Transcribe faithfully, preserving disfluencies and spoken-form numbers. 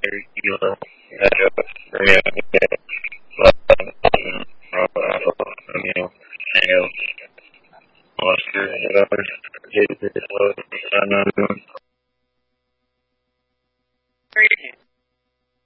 Ilo, Echo, Romeo, London, Bravo, Alpha, Romeo, Tango, Oscar, Edward, Jason, Hello, Shannon,